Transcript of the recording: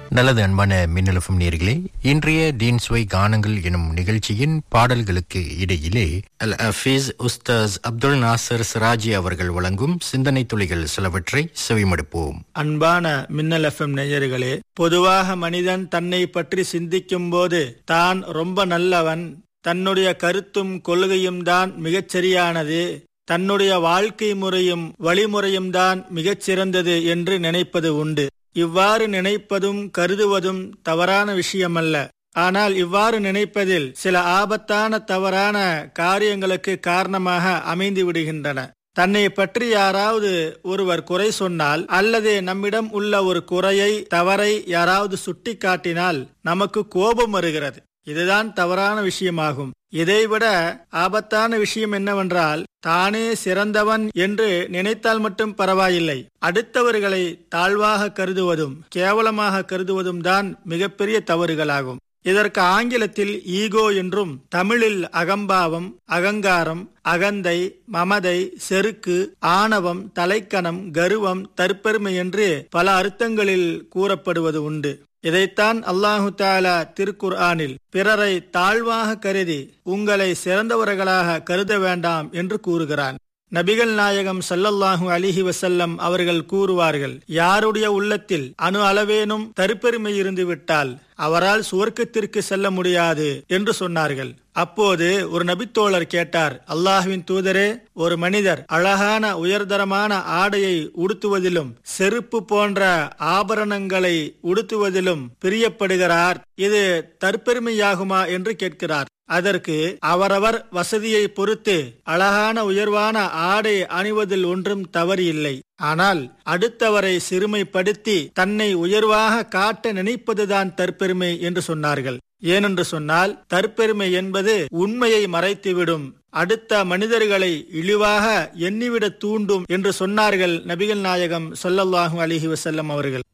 நல்லது அன்பான மின்னலஃபம் நேயர்களே, இன்றைய டீன்ஸ்வை கானங்கள் எனும் நிகழ்ச்சியின் பாடல்களுக்கு இடையிலே அல் ஹஃபீஸ் உஸ்தாஸ் அப்துல் நாசர் சிராஜி அவர்கள் வழங்கும் சிந்தனை துளிகள் சிலவற்றை செவிமடுப்போம். அன்பான மின்னல் எஃப்எம் நேயர்களே, பொதுவாக மனிதன் தன்னை பற்றி சிந்திக்கும் போது தான் ரொம்ப நல்லவன், தன்னுடைய கருத்தும் கொள்கையும் தான் மிகச்சரியானது, தன்னுடைய வாழ்க்கை முறையும் வழிமுறையும் தான் மிகச்சிறந்தது என்று நினைப்பது உண்டு. இவ்வாறு நினைப்பதும் கருதுவதும் தவறான விஷயமல்ல. ஆனால் இவ்வாறு நினைப்பதில் சில ஆபத்தான தவறான காரியங்களுக்கு காரணமாக அமைந்து விடுகின்றன. தன்னை பற்றி யாராவது ஒருவர் குறை சொன்னால் அல்லது நம்மிடம் உள்ள ஒரு குறையை தவறை யாராவது சுட்டி காட்டினால் நமக்கு கோபம் வருகிறது. இதுதான் தவறான விஷயமாகும். இதைவிட ஆபத்தான விஷயம் என்னவென்றால், தானே சிறந்தவன் என்று நினைத்தால் மட்டும் பரவாயில்லை, அடுத்தவர்களை தாழ்வாக கருதுவதும் கேவலமாக கருதுவதும் தான் மிகப்பெரிய தவறுகளாகும். இதற்கு ஆங்கிலத்தில் ஈகோ என்றும், தமிழில் அகம்பாவம், அகங்காரம், அகந்தை, மமதை, செருக்கு, ஆணவம், தலைக்கணம், கர்வம், தற்பெருமை என்று பல அர்த்தங்களில் கூறப்படுவது உண்டு. இதைத்தான் அல்லாஹு தஆலா திருக்குர்ஆனில் பிறரை தாழ்வாக கருதி உங்களை சிறந்தவர்களாக கருத வேண்டாம் என்று கூறுகிறான். நபிகள் நாயகம் ஸல்லல்லாஹு அலைஹி வஸல்லம் அவர்கள் கூறுவார்கள், யாருடைய உள்ளத்தில் அணு அளவேனும் தற்பெருமை இருந்து விட்டால் அவரால் சுவர்க்கத்திற்கு செல்ல முடியாது என்று சொன்னார்கள். அப்போது ஒரு நபித்தோழர் கேட்டார், அல்லாஹ்வின் தூதரே, ஒரு மனிதர் அழகான உயர்தரமான ஆடையை உடுத்துவதிலும் செருப்பு போன்ற ஆபரணங்களை உடுத்துவதிலும் பிரியப்படுகிறார், இது தற்பெருமையாகுமா என்று கேட்கிறார். அதற்கு அவரவர் வசதியை பொறுத்து அழகான உயர்வான ஆடை அணிவதில் ஒன்றும் தவறு இல்லை. ஆனால் அடுத்தவரை சிறுமைப்படுத்தி தன்னை உயர்வாக காட்ட நினைப்பதுதான் தற்பெருமை என்று சொன்னார்கள். ஏனென்று சொன்னால், தற்பெருமை என்பது உண்மையை மறைத்துவிடும், அடுத்த மனிதர்களை இழிவாக எண்ணிவிட தூண்டும் என்று சொன்னார்கள் நபிகள் நாயகம் ஸல்லல்லாஹு அலைஹி வஸல்லம் அவர்கள்.